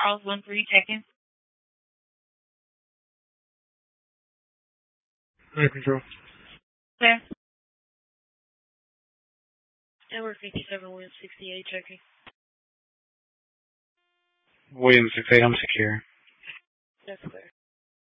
Charles 1-3 checking. Air control. Clear. Edward 57, William 68 checking. William 68, I'm secure. That's clear.